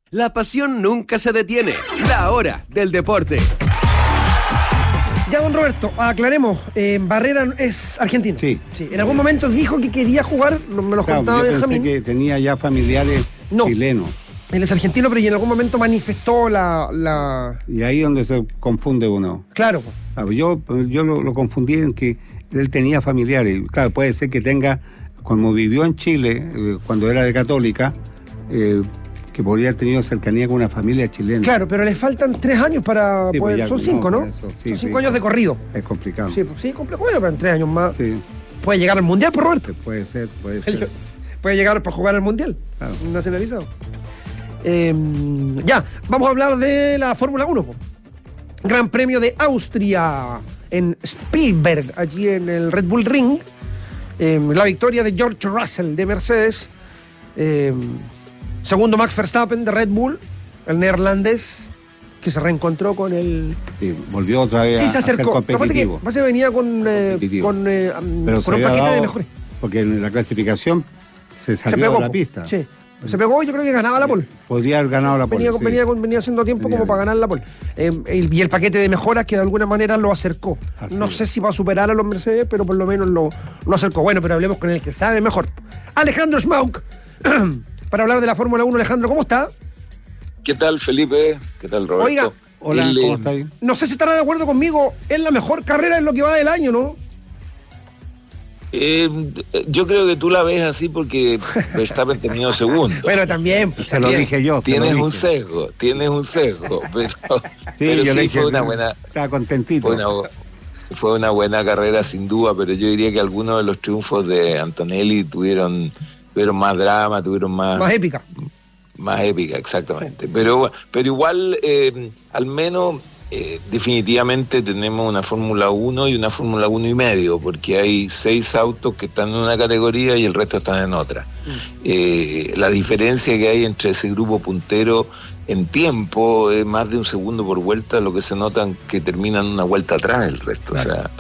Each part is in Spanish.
La pasión nunca se detiene. La hora del deporte. Ya, don Roberto, aclaremos. Barrera es argentino. Sí. En algún momento dijo que quería jugar, me lo contaba Benjamín. Pensé que tenía ya familiares chilenos. Él es argentino, pero en algún momento manifestó la... Y ahí es donde se confunde uno. Claro. Yo lo confundí en que él tenía familiares. Claro, puede ser que tenga, como vivió en Chile, cuando era de Católica, que podría haber tenido cercanía con una familia chilena. Claro, pero le faltan 3 años para sí, poder... Son 5, ¿no? Son 5 años de corrido. Es complicado. Sí, complejo. Bueno, pero en 3 años más. Sí. Puede llegar al Mundial, por Roberto. Puede ser. Puede llegar para jugar al Mundial. Claro. Nacionalizado. Ya, vamos a hablar de la Fórmula 1. Gran Premio de Austria en Spielberg, allí en el Red Bull Ring. La victoria de George Russell de Mercedes. Segundo Max Verstappen de Red Bull, el neerlandés, que se reencontró con el... Sí, volvió otra vez se acercó. a ser competitivo. Lo que pasa es que venía con un paquete de mejores. Porque en la clasificación se salió de la pista. Sí. Se pegó y yo creo que ganaba la pole. Podría haber ganado la pole. Venía haciendo tiempo como para ganar la pole. Y el paquete de mejoras que de alguna manera lo acercó. No sé si va a superar a los Mercedes, pero por lo menos lo acercó. Bueno, pero hablemos con el que sabe mejor. Alejandro Schmauk, para hablar de la Fórmula 1. Alejandro, ¿cómo está? ¿Qué tal, Felipe? ¿Qué tal, Roberto? Oiga, hola, ¿cómo está ahí? No sé si estará de acuerdo conmigo. Es la mejor carrera en lo que va del año, ¿no? Yo creo que tú la ves así porque Verstappen terminó segundo. Bueno, también. Se lo dije yo. Tienes un sesgo, pero yo sí dije, fue una buena... Estaba contentito. Fue una buena carrera sin duda, pero yo diría que algunos de los triunfos de Antonelli tuvieron más drama, tuvieron más épica. Más épica, exactamente. Sí. Pero igual, al menos... definitivamente tenemos una Fórmula 1 y una Fórmula 1 y medio, porque hay 6 autos que están en una categoría y el resto están en otra. La diferencia que hay entre ese grupo puntero en tiempo es más de un segundo por vuelta, lo que se notan que terminan una vuelta atrás el resto. Claro. O sea,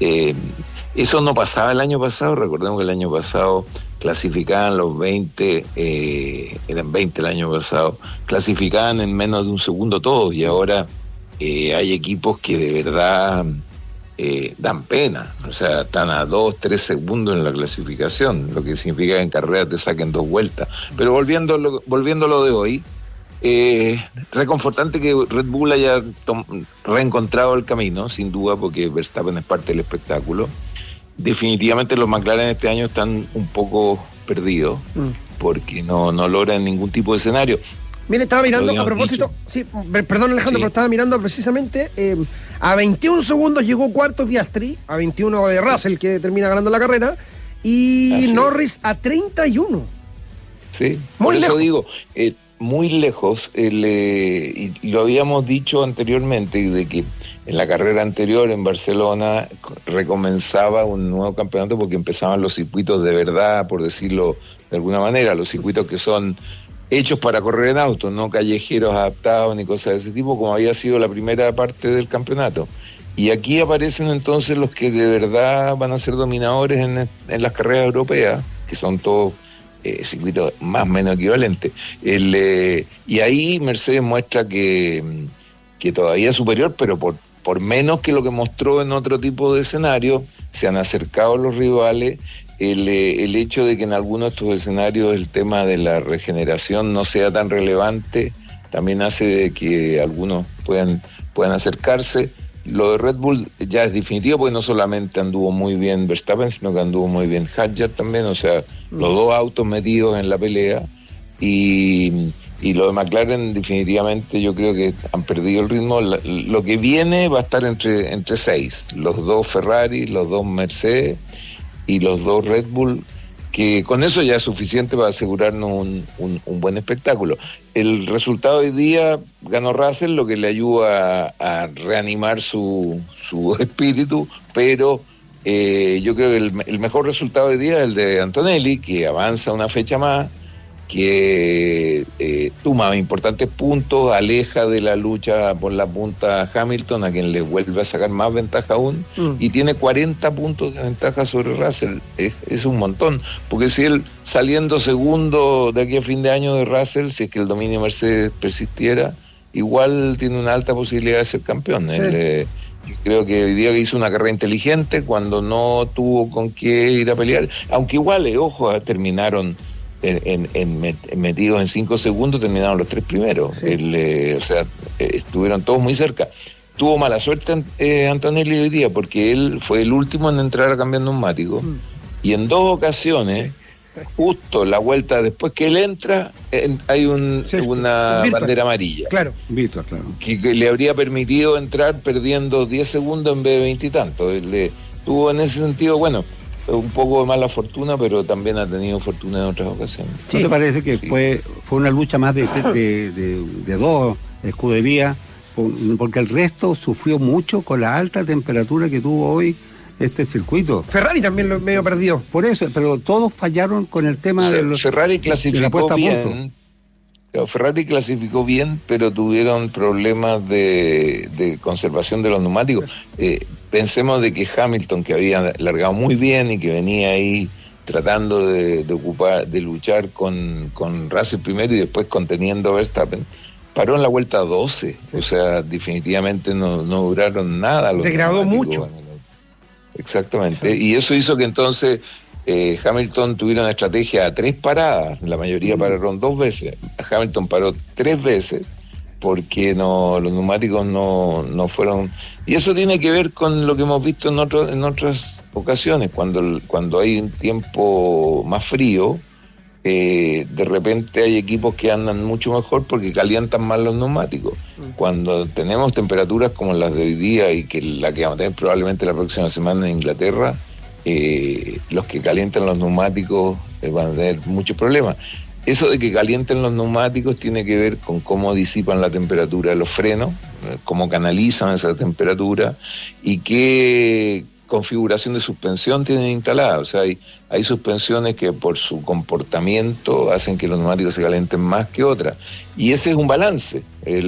eso no pasaba el año pasado. Recordemos que el año pasado clasificaban los 20, eran 20 el año pasado, clasificaban en menos de un segundo todos, y ahora hay equipos que de verdad dan pena, o sea, están a 2-3 segundos en la clasificación, lo que significa que en carrera te saquen 2 vueltas. Pero volviendo a lo de hoy, reconfortante que Red Bull haya reencontrado el camino, sin duda, porque Verstappen es parte del espectáculo. Definitivamente los McLaren este año están un poco perdidos, porque no logran ningún tipo de escenario. Mire, estaba mirando, a propósito, sí, perdón Alejandro, pero estaba mirando precisamente, a 21 segundos llegó cuarto Piastri, a 21 de Russell, que termina ganando la carrera, y Norris a 31. Sí, muy lejos. Eso digo, muy lejos, y lo habíamos dicho anteriormente, de que en la carrera anterior en Barcelona recomenzaba un nuevo campeonato porque empezaban los circuitos de verdad, por decirlo de alguna manera, los circuitos que son hechos para correr en auto, no callejeros adaptados ni cosas de ese tipo, como había sido la primera parte del campeonato. Y aquí aparecen entonces los que de verdad van a ser dominadores en las carreras europeas, que son todos circuitos más o menos equivalentes. Y ahí Mercedes muestra que todavía es superior, pero por menos que lo que mostró en otro tipo de escenario. Se han acercado los rivales. El hecho de que en algunos de estos escenarios el tema de la regeneración no sea tan relevante también hace de que algunos puedan acercarse. Lo de Red Bull ya es definitivo, porque no solamente anduvo muy bien Verstappen, sino que anduvo muy bien Hadjar también, o sea, los dos autos metidos en la pelea. Y lo de McLaren definitivamente yo creo que han perdido el ritmo. Lo que viene va a estar entre 6, los 2 Ferrari, los 2 Mercedes y los 2 Red Bull, que con eso ya es suficiente para asegurarnos un buen espectáculo. El resultado hoy día ganó Russell, lo que le ayuda a reanimar su espíritu, pero yo creo que el mejor resultado hoy día es el de Antonelli, que avanza una fecha más, que suma importantes puntos, aleja de la lucha por la punta a Hamilton, a quien le vuelve a sacar más ventaja aún, y tiene 40 puntos de ventaja sobre Russell. Es un montón, porque si él saliendo segundo de aquí a fin de año de Russell, si es que el dominio de Mercedes persistiera, igual tiene una alta posibilidad de ser campeón. Sí. Yo creo que hoy día hizo una carrera inteligente cuando no tuvo con qué ir a pelear, aunque igual, ojo, terminaron metidos en 5 segundos, terminaron los 3 primeros. Sí. Estuvieron todos muy cerca. Tuvo mala suerte Antonelli hoy día, porque él fue el último en entrar a cambiar neumático, y en 2 ocasiones, justo la vuelta después que él entra, hay una bandera amarilla. Claro. Virtual, claro. Que le habría permitido entrar perdiendo 10 segundos en vez de 20 y tanto. Tuvo en ese sentido, bueno, un poco de mala fortuna, pero también ha tenido fortuna en otras ocasiones. ¿No te parece que fue una lucha más de 2 escuderías? Porque el resto sufrió mucho con la alta temperatura que tuvo hoy este circuito. Ferrari también lo medio perdió. Por eso, pero todos fallaron con el tema Ferrari clasificó bien. Ferrari clasificó bien, pero tuvieron problemas de conservación de los neumáticos. Pensemos de que Hamilton, que había largado muy bien y que venía ahí tratando de luchar con Russell primero y después conteniendo a Verstappen, paró en la vuelta 12. Sí. O sea, definitivamente no duraron nada. Degradó mucho. Exactamente. Y eso hizo que entonces Hamilton tuviera una estrategia a 3 paradas. La mayoría pararon 2 veces. Hamilton paró 3 veces porque los neumáticos no fueron. Y eso tiene que ver con lo que hemos visto en otras ocasiones, cuando hay un tiempo más frío. De repente hay equipos que andan mucho mejor porque calientan más los neumáticos. Cuando tenemos temperaturas como las de hoy día y que la que vamos a tener probablemente la próxima semana en Inglaterra, los que calientan los neumáticos van a tener muchos problemas. Eso de que calienten los neumáticos tiene que ver con cómo disipan la temperatura de los frenos, cómo canalizan esa temperatura y qué configuración de suspensión tienen instalada. O sea, hay suspensiones que por su comportamiento hacen que los neumáticos se calienten más que otras. Y ese es un balance.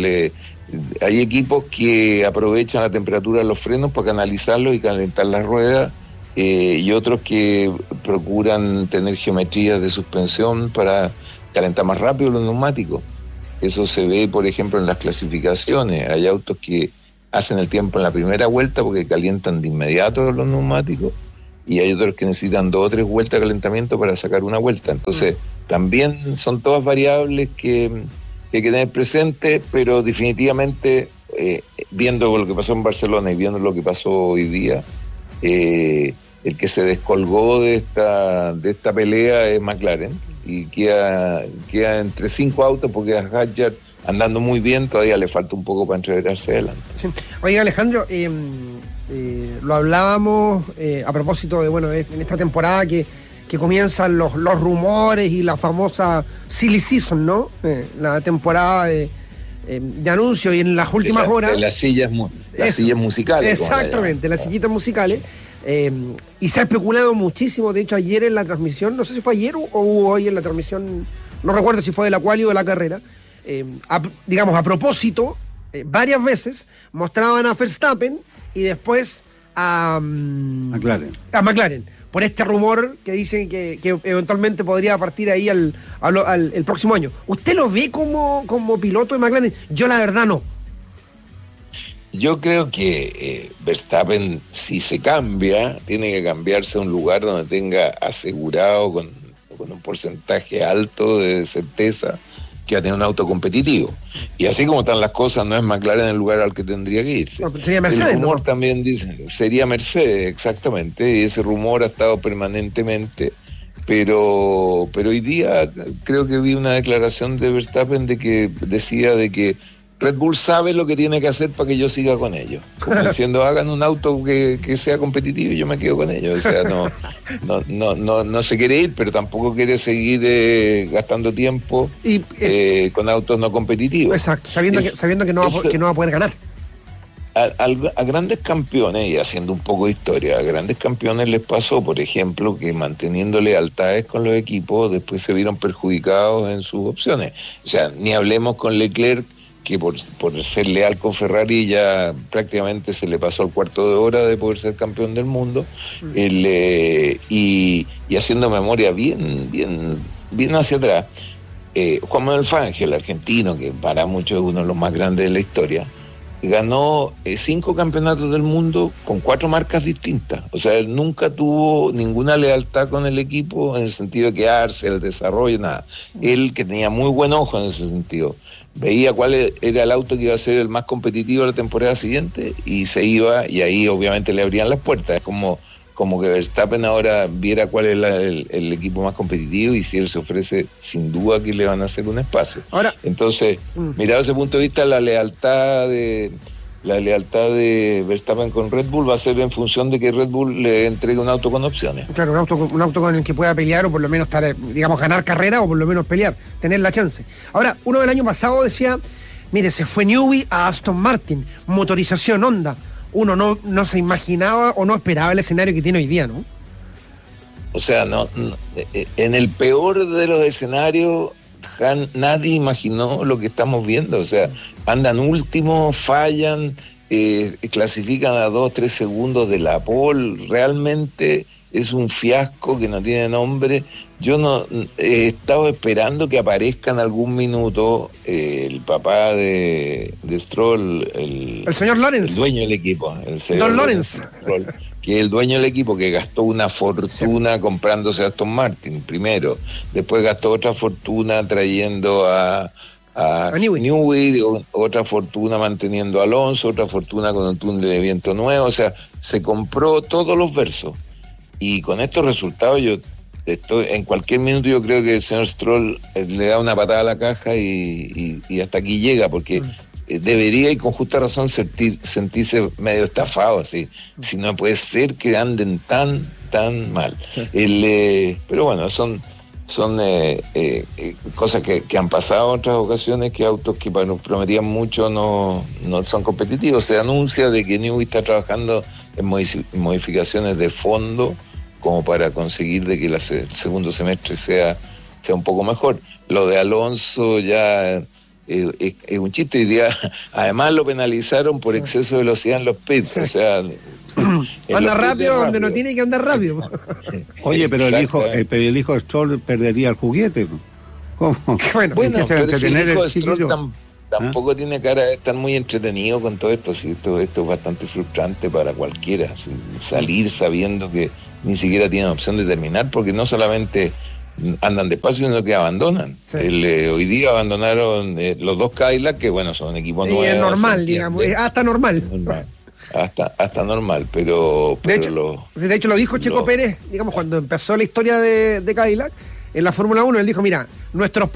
Hay equipos que aprovechan la temperatura de los frenos para canalizarlos y calentar las ruedas, y otros que procuran tener geometrías de suspensión para calentar más rápido los neumáticos. Eso se ve, por ejemplo, en las clasificaciones. Hay autos que hacen el tiempo en la primera vuelta porque calientan de inmediato los neumáticos, y hay otros que necesitan 2 o 3 vueltas de calentamiento para sacar una vuelta. Entonces, también son todas variables que hay que tener presente, pero definitivamente, viendo lo que pasó en Barcelona y viendo lo que pasó hoy día, el que se descolgó de esta pelea es McLaren, y queda entre 5 autos porque a Hadjar, andando muy bien, todavía le falta un poco para entregarse adelante. Sí. Oiga, Alejandro, lo hablábamos a propósito de, en esta temporada que comienzan los rumores y la famosa silly season, ¿no? La temporada de anuncios, y en las últimas horas... De las sillas musicales. Exactamente, las sillitas musicales. Y se ha especulado muchísimo. De hecho, ayer en la transmisión, no sé si fue ayer o hoy en la transmisión, no recuerdo si fue de la quali o de la carrera, a propósito, varias veces mostraban a Verstappen y después a McLaren, por este rumor que dicen que eventualmente podría partir ahí el próximo año. ¿Usted lo ve como piloto de McLaren? Yo la verdad no. Yo creo que Verstappen, si se cambia, tiene que cambiarse a un lugar donde tenga asegurado con un porcentaje alto de certeza que va a tener un auto competitivo. Y así como están las cosas, no es McLaren el lugar al que tendría que irse. Bueno, sería Mercedes, el rumor, ¿no? También dice, sería Mercedes, exactamente, y ese rumor ha estado permanentemente, pero hoy día creo que vi una declaración de Verstappen de que decía de que Red Bull sabe lo que tiene que hacer para que yo siga con ellos. Como diciendo, hagan un auto que sea competitivo y yo me quedo con ellos. O sea, no se quiere ir, pero tampoco quiere seguir gastando tiempo con autos no competitivos. Exacto, sabiendo que no va a poder ganar. a grandes campeones, y haciendo un poco de historia, a grandes campeones les pasó, por ejemplo, que manteniendo lealtades con los equipos, después se vieron perjudicados en sus opciones. O sea, ni hablemos con Leclerc, que por ser leal con Ferrari ya prácticamente se le pasó el cuarto de hora de poder ser campeón del mundo. Y haciendo memoria bien hacia atrás, Juan Manuel Fangio, el argentino, que para muchos es uno de los más grandes de la historia, ganó 5 campeonatos del mundo con 4 marcas distintas. O sea, él nunca tuvo ninguna lealtad con el equipo en el sentido de quedarse, el desarrollo, nada. Él, que tenía muy buen ojo en ese sentido, veía cuál era el auto que iba a ser el más competitivo la temporada siguiente y se iba, y ahí obviamente le abrían las puertas. Es como que Verstappen ahora viera cuál es el equipo más competitivo, y si él se ofrece, sin duda que le van a hacer un espacio. Ahora, entonces, mirado desde ese punto de vista, la lealtad de Verstappen con Red Bull va a ser en función de que Red Bull le entregue un auto con opciones. Claro, un auto con el que pueda pelear, o por lo menos estar, digamos, ganar carrera, o por lo menos pelear, tener la chance. Ahora, uno del año pasado decía, mire, se fue Newey a Aston Martin, motorización Honda. Uno no se imaginaba o no esperaba el escenario que tiene hoy día, ¿no? O sea, no en el peor de los escenarios, nadie imaginó lo que estamos viendo. O sea, andan últimos, fallan, clasifican a 2-3 segundos de la pole. Realmente es un fiasco que no tiene nombre. Yo no he estado esperando que aparezca en algún minuto el papá de Stroll, el señor Lawrence, el dueño del equipo, el señor Don Lawrence, Stroll, que es el dueño del equipo, que gastó una fortuna comprándose a Aston Martin primero, después gastó otra fortuna trayendo a Newey, otra fortuna manteniendo a Alonso, otra fortuna con un túnel de viento nuevo. O sea, se compró todos los versos. Y con estos resultados en cualquier minuto yo creo que el señor Stroll le da una patada a la caja y hasta aquí llega, porque debería, y con justa razón, sentirse medio estafado así. Si no puede ser que anden tan mal. Pero bueno, son cosas que han pasado en otras ocasiones, que autos que prometían mucho no son competitivos. Se anuncia de que Newey está trabajando en modificaciones de fondo como para conseguir de que el segundo semestre sea un poco mejor. Lo de Alonso ya es un chiste. Hoy día además lo penalizaron por exceso de velocidad en los pits. O sea, anda rápido donde no tiene que andar rápido. Oye, pero el hijo de Stroll perdería el juguete. ¿Cómo? Bueno, pero si el hijo de Stroll tampoco tiene cara de estar muy entretenido con todo esto. Sí, esto es bastante frustrante para cualquiera, salir sabiendo que ni siquiera tienen opción de terminar, porque no solamente andan despacio, sino que abandonan. Hoy día abandonaron los 2 Cadillac, que bueno, son equipos nuevos. Es normal, digamos, hasta normal. Hasta normal, pero de hecho lo dijo Checo Pérez, digamos, cuando empezó la historia de Cadillac en la Fórmula 1, él dijo, mira, nuestros